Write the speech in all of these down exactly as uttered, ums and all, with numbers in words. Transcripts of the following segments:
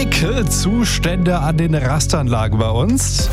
Ekelzustände an den Rastanlagen bei uns.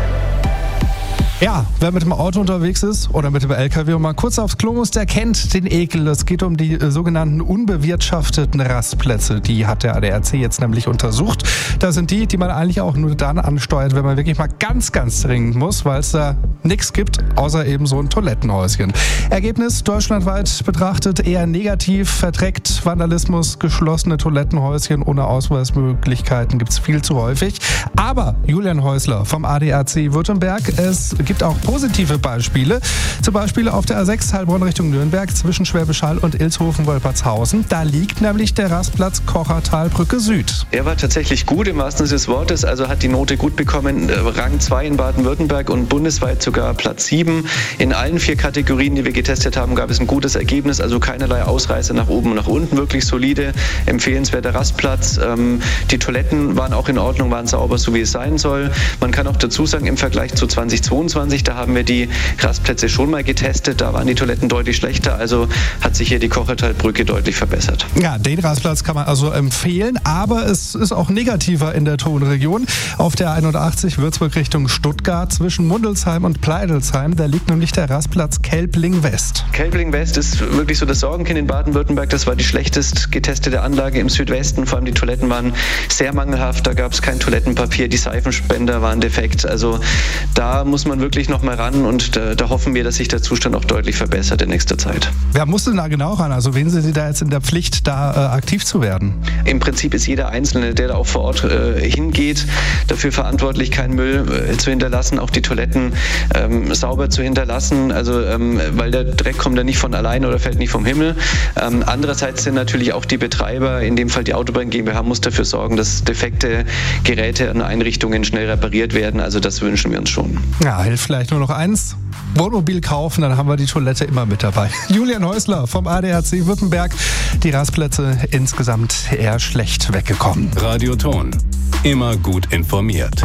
Ja, wer mit dem Auto unterwegs ist oder mit dem L K W und mal kurz aufs Klo muss, der kennt den Ekel. Es geht um die äh, sogenannten unbewirtschafteten Rastplätze. Die hat der A D A C jetzt nämlich untersucht. Das sind die, die man eigentlich auch nur dann ansteuert, wenn man wirklich mal ganz, ganz dringend muss, weil es da nichts gibt, außer eben so ein Toilettenhäuschen. Ergebnis deutschlandweit betrachtet eher negativ, verträgt Vandalismus, geschlossene Toilettenhäuschen ohne Ausweismöglichkeiten gibt es viel zu häufig. Aber Julian Häusler vom A D A C Württemberg, es gibt auch positive Beispiele. Zum Beispiel auf der A sechs Heilbronn Richtung Nürnberg zwischen Schwäbisch Hall und Ilshofen-Wolpertshausen. Da liegt nämlich der Rastplatz Kochertalbrücke Süd. Er war tatsächlich gut im wahrsten Sinne des Wortes, also hat die Note gut bekommen. Rang zwei in Baden-Württemberg und bundesweit sogar Platz sieben. In allen vier Kategorien, die wir getestet haben, gab es ein gutes Ergebnis, also keinerlei Ausreißer nach oben und nach unten. Wirklich solide, empfehlenswerter Rastplatz. Die Toiletten waren auch in Ordnung, waren sauber, so wie es sein soll. Man kann auch dazu sagen, im Vergleich zu zweitausendzweiundzwanzig, da haben wir die Rastplätze schon mal getestet, da waren die Toiletten deutlich schlechter, also hat sich hier die Kochertalbrücke deutlich verbessert. Ja, den Rastplatz kann man also empfehlen, aber es ist auch negativer in der Tonregion. Auf der einundachtzig Würzburg Richtung Stuttgart zwischen Mundelsheim und Pleidelsheim, da liegt nämlich der Rastplatz Kelbling West. Kelbling West ist wirklich so das Sorgenkind in Baden-Württemberg, das war die schlechtest getestete Anlage im Südwesten, vor allem die Toiletten waren sehr mangelhaft, da gab es kein Toilettenpapier, die Seifenspender waren defekt, also da muss man wirklich noch mal ran und da, da hoffen wir, dass sich der Zustand auch deutlich verbessert in nächster Zeit. Wer muss denn da genau ran? Also wen sind Sie da jetzt in der Pflicht, da äh, aktiv zu werden? Im Prinzip ist jeder Einzelne, der da auch vor Ort äh, hingeht, dafür verantwortlich, keinen Müll äh, zu hinterlassen, auch die Toiletten ähm, sauber zu hinterlassen, also ähm, weil der Dreck kommt ja nicht von alleine oder fällt nicht vom Himmel. Ähm, andererseits sind natürlich auch die Betreiber, in dem Fall die Autobahn GmbH, muss dafür sorgen, dass defekte Geräte und Einrichtungen schnell repariert werden, also das wünschen wir uns schon. Ja, hilft vielleicht nur noch eins, Wohnmobil kaufen, dann haben wir die Toilette immer mit dabei. Julian Häusler vom A D A C Württemberg, die Rastplätze insgesamt eher schlecht weggekommen. Radioton, immer gut informiert.